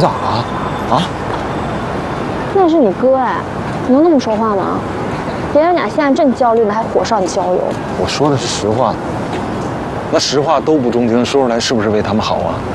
咋了？啊？ 那是你哥哎，你能那么说话吗？别人俩现在正焦虑呢，还火上浇油。 我说的是实话。那实话都不中听，说出来是不是为他们好啊？